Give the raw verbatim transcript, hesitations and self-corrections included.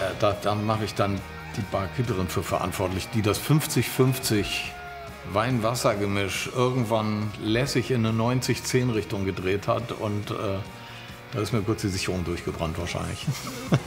da, da mache ich dann die Barkeeperin für verantwortlich, die das fünfzig fünfzig Wein-Wasser-Gemisch irgendwann lässig in eine neunzig zehn Richtung gedreht hat und äh, da ist mir kurz die Sicherung durchgebrannt wahrscheinlich.